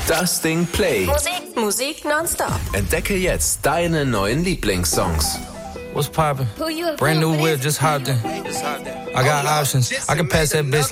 Das Ding Play. Musik nonstop. Entdecke jetzt deine neuen Lieblingssongs. What's poppin'? Brand new whip, just hopped in. I got options. I can pass that bitch